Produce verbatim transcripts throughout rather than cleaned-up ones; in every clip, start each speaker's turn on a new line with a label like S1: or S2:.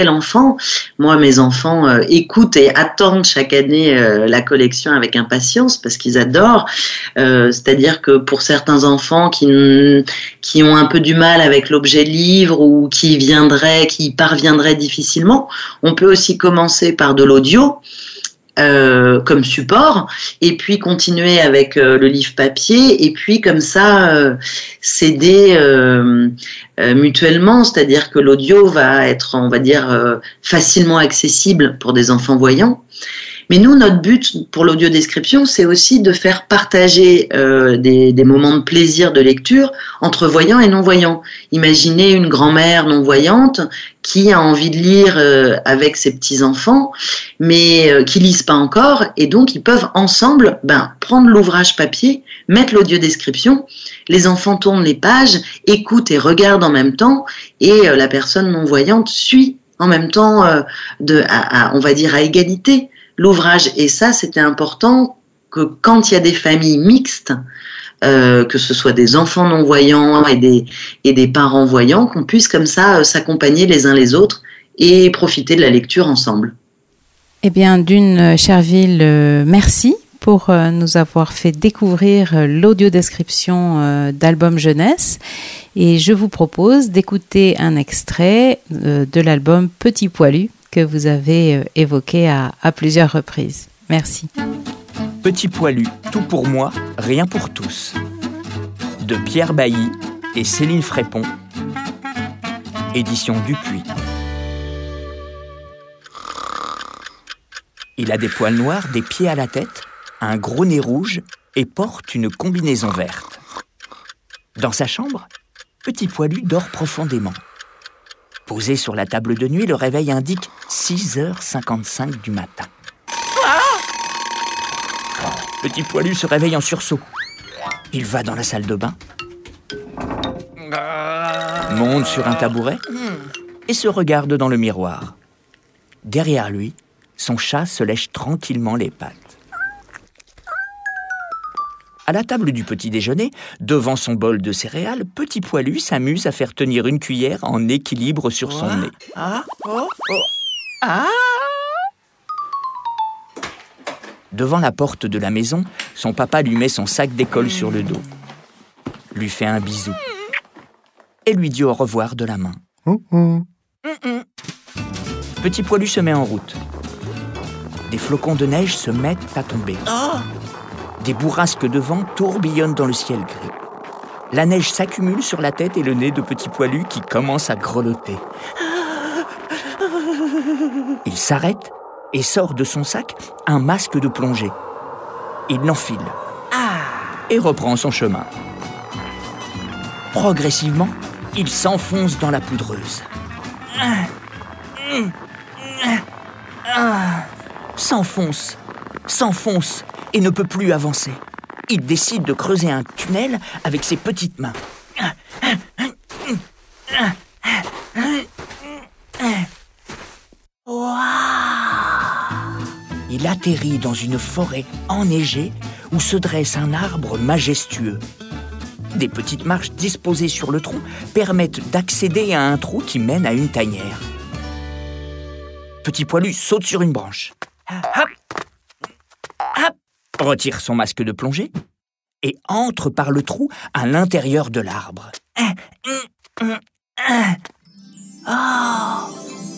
S1: l'enfant. Moi, mes enfants euh, écoutent et attendent chaque année euh, la collection avec impatience parce qu'ils adorent. Euh, c'est-à-dire que pour certains enfants qui, qui ont un peu du mal avec l'objet livre ou qui viendraient, qui parviendraient difficilement, on peut aussi commencer par de l'audio. Euh, comme support, et puis continuer avec euh, le livre papier, et puis comme ça euh, s'aider euh, euh, mutuellement, c'est-à-dire que l'audio va être, on va dire, euh, facilement accessible pour des enfants voyants. Mais nous, notre but pour l'audiodescription, c'est aussi de faire partager euh, des, des moments de plaisir de lecture entre voyants et non-voyants. Imaginez une grand-mère non-voyante qui a envie de lire euh, avec ses petits-enfants, mais euh, qui lisent pas encore, et donc ils peuvent ensemble ben, prendre l'ouvrage papier, mettre l'audiodescription, les enfants tournent les pages, écoutent et regardent en même temps, et euh, la personne non-voyante suit en même temps, euh, de, à, à, on va dire à égalité, l'ouvrage. Et ça, c'était important que quand il y a des familles mixtes, euh, que ce soit des enfants non-voyants et des, et des parents voyants, qu'on puisse comme ça euh, s'accompagner les uns les autres et profiter de la lecture ensemble.
S2: Eh bien, Dune Chervil, euh, merci pour euh, nous avoir fait découvrir euh, l'audiodescription euh, d'album jeunesse. Et je vous propose d'écouter un extrait euh, de l'album Petit Poilu, que vous avez euh, évoqué à, à plusieurs reprises. Merci.
S3: Petit Poilu, tout pour moi, rien pour tous. De Pierre Bailly et Céline Frépon. Édition Dupuis. Il a des poils noirs, des pieds à la tête, un gros nez rouge et porte une combinaison verte. Dans sa chambre, Petit Poilu dort profondément. Posé sur la table de nuit, le réveil indique six heures cinquante-cinq du matin. Petit Poilu se réveille en sursaut. Il va dans la salle de bain, monte sur un tabouret et se regarde dans le miroir. Derrière lui, son chat se lèche tranquillement les pattes. À la table du petit déjeuner, devant son bol de céréales, Petit Poilu s'amuse à faire tenir une cuillère en équilibre sur son nez. Ah, oh, oh. Ah. Devant la porte de la maison, son papa lui met son sac d'école sur le dos, lui fait un bisou et lui dit au revoir de la main. Mm-mm. Mm-mm. Petit Poilu se met en route. Des flocons de neige se mettent à tomber. Oh. Des bourrasques de vent tourbillonnent dans le ciel gris. La neige s'accumule sur la tête et le nez de Petit Poilu qui commence à grelotter. Il s'arrête et sort de son sac un masque de plongée. Il l'enfile et reprend son chemin. Progressivement, il s'enfonce dans la poudreuse. S'enfonce, s'enfonce et ne peut plus avancer. Il décide de creuser un tunnel avec ses petites mains. Il atterrit dans une forêt enneigée où se dresse un arbre majestueux. Des petites marches disposées sur le tronc permettent d'accéder à un trou qui mène à une tanière. Petit Poilu saute sur une branche. Hop, hop, retire son masque de plongée et entre par le trou à l'intérieur de l'arbre. Oh.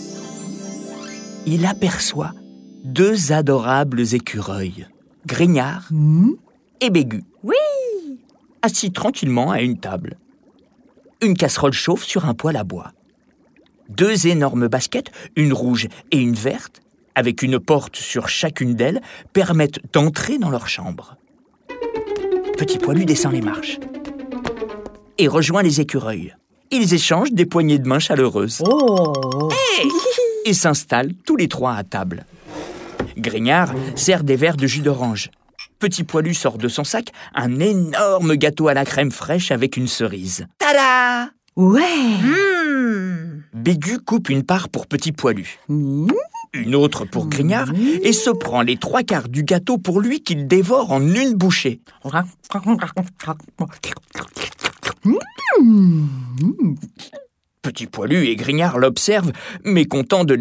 S3: Il aperçoit deux adorables écureuils, Grignard mmh. et Bégu.
S4: Oui.
S3: Assis tranquillement à une table. Une casserole chauffe sur un poêle à bois. Deux énormes baskets, une rouge et une verte, avec une porte sur chacune d'elles, permettent d'entrer dans leur chambre. Petit Poilu descend les marches et rejoint les écureuils. Ils échangent des poignées de main chaleureuses.
S4: Oh.
S3: Hey. Et s'installent tous les trois à table. Grignard sert des verres de jus d'orange. Petit Poilu sort de son sac un énorme gâteau à la crème fraîche avec une cerise. Tada!
S4: Ouais!
S3: Mmh. Bégu coupe une part pour Petit Poilu, mmh. une autre pour Grignard, mmh. et se prend les trois quarts du gâteau pour lui qu'il dévore en une bouchée. Mmh. Petit Poilu et Grignard l'observent, mécontents de